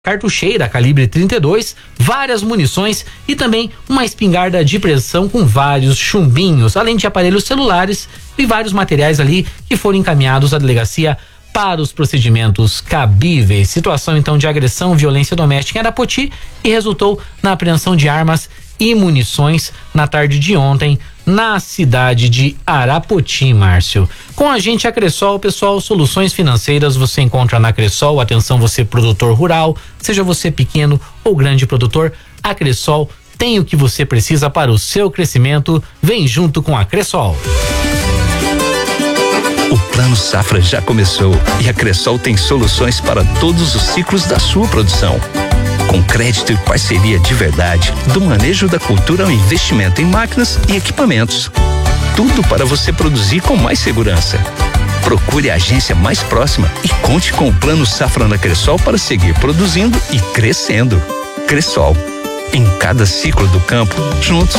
cartucheira calibre 32, várias munições e também uma espingarda de pressão com vários chumbinhos, além de aparelhos celulares e vários materiais ali que foram encaminhados à delegacia para os procedimentos cabíveis. Situação então de agressão, violência doméstica em Arapoti e resultou na apreensão de armas e munições na tarde de ontem na cidade de Arapoti, Márcio. Com a gente a Cressol, pessoal, soluções financeiras você encontra na Cressol. Atenção, você produtor rural, seja você pequeno ou grande produtor, a Cressol tem o que você precisa para o seu crescimento. Vem junto com a Cressol. O Plano Safra já começou e a Cressol tem soluções para todos os ciclos da sua produção. Com crédito e parceria de verdade, do manejo da cultura ao investimento em máquinas e equipamentos. Tudo para você produzir com mais segurança. Procure a agência mais próxima e conte com o Plano Safra na Cressol para seguir produzindo e crescendo. Cressol, em cada ciclo do campo, juntos.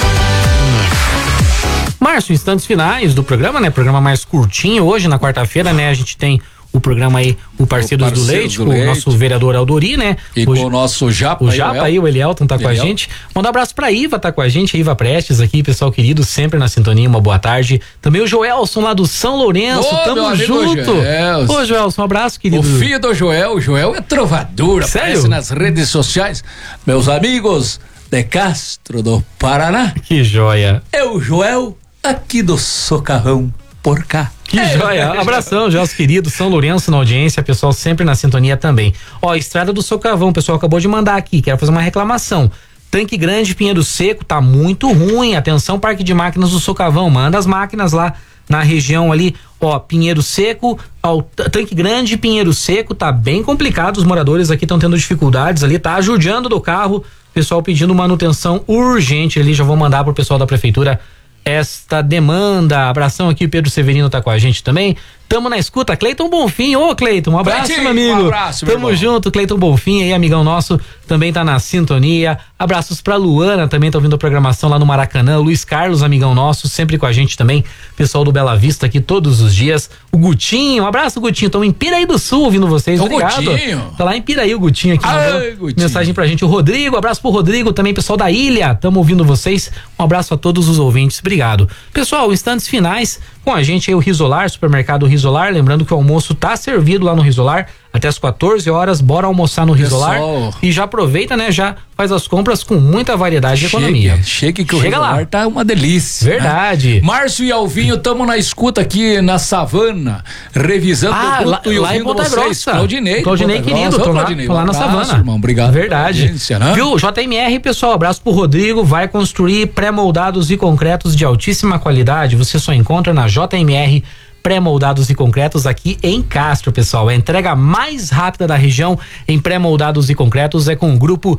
Márcio, instantes finais do programa, né? Programa mais curtinho hoje, na quarta-feira, né? A gente tem o programa aí, o Parceiros do Leite, com o nosso vereador Aldori, né? E hoje, com o nosso Japa. O Japa aí, o Elielton tá com a gente. Manda um abraço pra Iva, tá com a gente, a Iva Prestes aqui, pessoal querido, sempre na sintonia, uma boa tarde. Também o Joelson lá do São Lourenço, tamo junto. Ô Joelson, um abraço, querido. O filho do Joel, o Joel é trovador, aparece nas redes sociais. Meus amigos de Castro do Paraná. Que joia. É o Joel aqui do Socavão por cá. Que joia, abração, Joelson querido, São Lourenço na audiência, pessoal sempre na sintonia também. Ó, Estrada do Socavão, o pessoal acabou de mandar aqui, quero fazer uma reclamação. Tanque Grande, Pinheiro Seco, tá muito ruim, atenção Parque de Máquinas do Socavão, manda as máquinas lá na região ali, ó, Pinheiro Seco, ó, Tanque Grande, Pinheiro Seco, tá bem complicado, os moradores aqui estão tendo dificuldades ali, tá ajudando do carro, pessoal pedindo manutenção urgente ali, já vou mandar pro pessoal da prefeitura esta demanda. Abração aqui, o Pedro Severino tá com a gente também. Tamo na escuta, Cleiton Bonfim. Ô, Cleiton, um abraço, meu amigo. Um abraço, Tamo junto, Cleiton Bonfim aí, amigão nosso, também tá na sintonia. Abraços pra Luana, também tá ouvindo a programação lá no Maracanã. Luiz Carlos, amigão nosso, sempre com a gente também. Pessoal do Bela Vista aqui todos os dias. O Gutinho, um abraço, Gutinho. Tamo em Piraí do Sul ouvindo vocês. Obrigado. Gutinho. Tá lá em Piraí o Gutinho aqui. Gutinho. Mensagem pra gente. O Rodrigo, abraço pro Rodrigo, também pessoal da ilha. Tamo ouvindo vocês. Um abraço a todos os ouvintes. Obrigado. Pessoal, instantes finais com a gente aí o Risolar, supermercado Risolar, lembrando que o almoço tá servido lá no Risolar até as 14 horas, bora almoçar no Risolar e já aproveita, né, já faz as compras com muita variedade e economia. Chegue que o Risolar lá. Tá uma delícia. Verdade. Né? Márcio e Alvinho, tamo na escuta aqui na Savana, revisando o grupo e ouvindo vocês. Claudinei querido, tô lá na Savana. Irmão, obrigado. Verdade. Né? Viu, JMR, pessoal, abraço pro Rodrigo, vai construir pré-moldados e concretos de altíssima qualidade, você só encontra na JMR pré-moldados e concretos aqui em Castro, pessoal. A entrega mais rápida da região em pré-moldados e concretos é com o grupo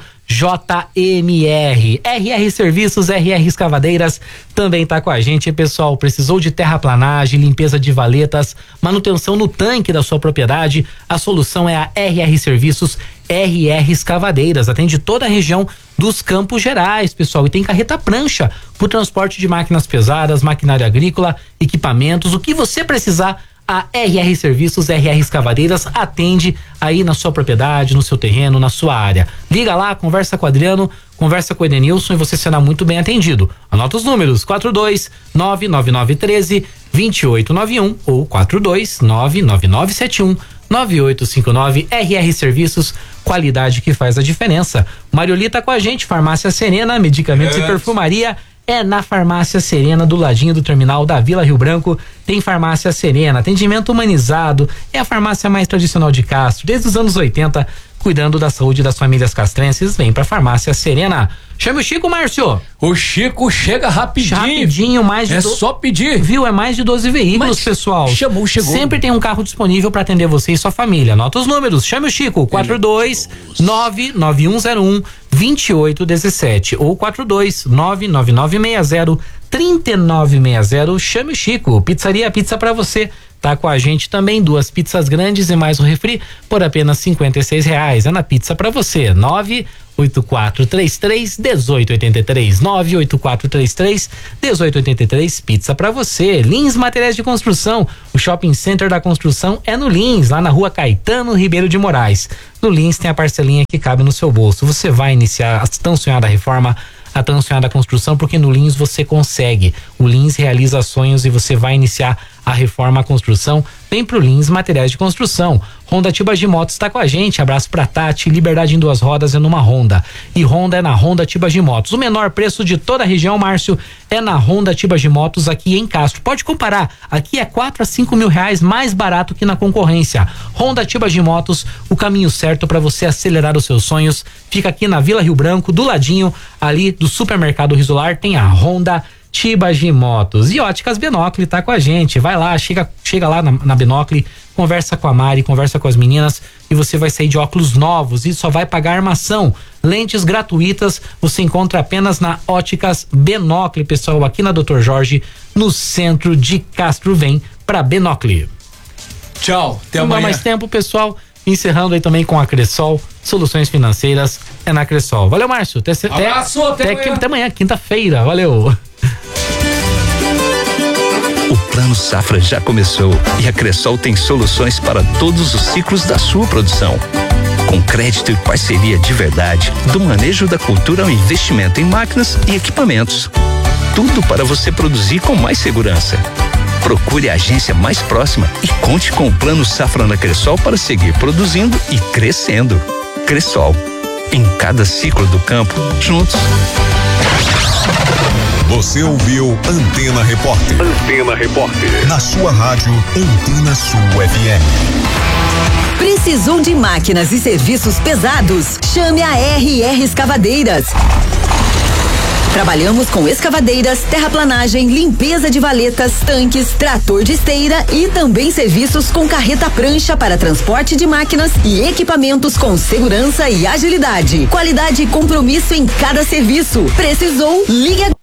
JMR. RR Serviços, RR Escavadeiras também tá com a gente, pessoal. Precisou de terraplanagem, limpeza de valetas, manutenção no tanque da sua propriedade? A solução é a RR Serviços, RR Escavadeiras. Atende toda a região dos Campos Gerais, pessoal, e tem carreta prancha pro transporte de máquinas pesadas, maquinário agrícola, equipamentos, o que você precisar. A RR Serviços, RR Escavadeiras atende aí na sua propriedade, no seu terreno, na sua área. Liga lá, conversa com o Adriano, conversa com o Edenilson e você será muito bem atendido. Anota os números: 42-99913-2891 ou 42-99971-9859. RR Serviços, qualidade que faz a diferença. Mariolita com a gente, Farmácia Serena, medicamentos e perfumaria. É na Farmácia Serena, do ladinho do terminal da Vila Rio Branco, tem Farmácia Serena, atendimento humanizado, é a farmácia mais tradicional de Castro, desde os anos 80, cuidando da saúde das famílias castrenses. Vem pra Farmácia Serena. Chama o Chico, Márcio. O Chico chega rapidinho. Rapidinho, mais de só pedir. Viu, é mais de 12 veículos, pessoal. Chegou. Sempre tem um carro disponível para atender você e sua família. Anota os números, chame o Chico, 42-99101-2817 ou 42-99960-3960. Chame o Chico. Pizzaria Pizza pra você. Tá com a gente também, 2 pizzas grandes e mais um refri por apenas R$56. É na Pizza pra você, 98433-1883. 98433-1883. Pizza pra você. Lins Materiais de Construção. O shopping center da construção é no Lins, lá na rua Caetano Ribeiro de Moraes. No Lins tem a parcelinha que cabe no seu bolso. Você vai iniciar a tão sonhada reforma, a tão sonhada construção, porque no Lins você consegue. O Lins realiza sonhos e você vai iniciar a reforma, a construção. Vem pro Lins Materiais de Construção. Honda Tibagi Motos está com a gente. Abraço pra Tati. Liberdade em 2 rodas é numa Honda. E Honda é na Honda Tibagi Motos. O menor preço de toda a região, Márcio, é na Honda Tibagi Motos aqui em Castro. Pode comparar. Aqui é 4 a 5 mil reais mais barato que na concorrência. Honda Tibagi Motos, o caminho certo para você acelerar os seus sonhos. Fica aqui na Vila Rio Branco, do ladinho ali do supermercado Risolar, tem a Honda Tibagi Motos. E Óticas Binocle tá com a gente. Vai lá, chega lá na Binocle, conversa com a Mari, conversa com as meninas e você vai sair de óculos novos e só vai pagar armação. Lentes gratuitas você encontra apenas na Óticas Binocle, pessoal, aqui na Dr. Jorge, no centro de Castro. Vem pra Binocle. Tchau, até amanhã. Não dá mais tempo, pessoal. Encerrando aí também com a Cressol, soluções financeiras é na Cressol. Valeu, Márcio. Até amanhã, quinta-feira. Valeu. O Plano Safra já começou e a Cressol tem soluções para todos os ciclos da sua produção. Com crédito e parceria de verdade, do manejo da cultura ao investimento em máquinas e equipamentos. Tudo para você produzir com mais segurança. Procure a agência mais próxima e conte com o Plano Safra na Cressol para seguir produzindo e crescendo. Cressol, em cada ciclo do campo, juntos. Você ouviu Antena Repórter. Antena Repórter. Na sua rádio Antena Sul FM. Precisou de máquinas e serviços pesados? Chame a RR Escavadeiras. Trabalhamos com escavadeiras, terraplanagem, limpeza de valetas, tanques, trator de esteira e também serviços com carreta prancha para transporte de máquinas e equipamentos com segurança e agilidade. Qualidade e compromisso em cada serviço. Precisou? Ligue agora.